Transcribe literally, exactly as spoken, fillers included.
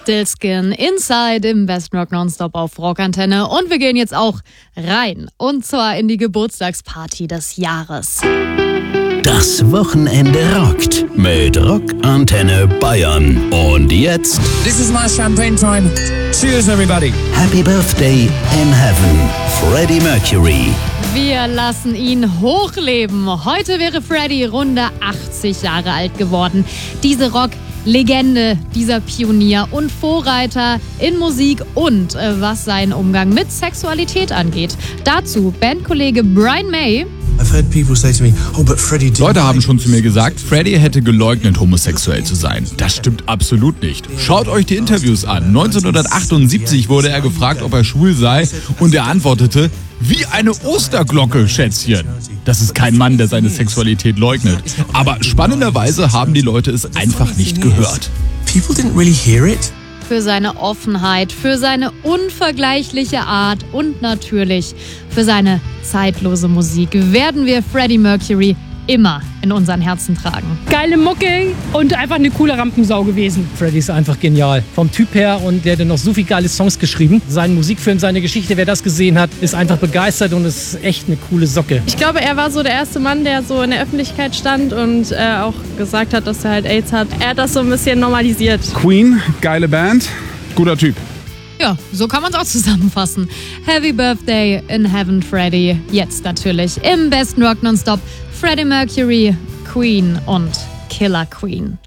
Stillskin Inside im Best Rock Nonstop auf Rockantenne. Und wir gehen jetzt auch rein. Und zwar in die Geburtstagsparty des Jahres. Das Wochenende rockt mit Rockantenne Bayern. Und jetzt... This is my champagne time. Cheers, everybody. Happy Birthday in Heaven, Freddie Mercury. Wir lassen ihn hochleben. Heute wäre Freddie runde achtzig Jahre alt geworden. Diese Rock-Legende, dieser Pionier und Vorreiter in Musik und äh, was seinen Umgang mit Sexualität angeht. Dazu Bandkollege Brian May. Leute haben schon zu mir gesagt, Freddie hätte geleugnet, homosexuell zu sein. Das stimmt absolut nicht. Schaut euch die Interviews an. neunzehnhundertachtundsiebzig wurde er gefragt, ob er schwul sei, und er antwortete, wie eine Osterglocke, Schätzchen. Das ist kein Mann, der seine Sexualität leugnet. Aber spannenderweise haben die Leute es einfach nicht gehört. People didn't really hear it. Für seine Offenheit, für seine unvergleichliche Art und natürlich für seine zeitlose Musik werden wir Freddie Mercury immer in unseren Herzen tragen. Geile Mucke und einfach eine coole Rampensau gewesen. Freddie ist einfach genial. Vom Typ her, und der hat noch so viele geile Songs geschrieben. Sein Musikfilm, seine Geschichte, wer das gesehen hat, ist einfach begeistert und ist echt eine coole Socke. Ich glaube, er war so der erste Mann, der so in der Öffentlichkeit stand und äh, auch gesagt hat, dass er halt AIDS hat. Er hat das so ein bisschen normalisiert. Queen, geile Band, guter Typ. Ja, so kann man es auch zusammenfassen. Happy Birthday in Heaven, Freddie. Jetzt natürlich im besten Rock Nonstop. Freddie Mercury, Queen und Killer Queen.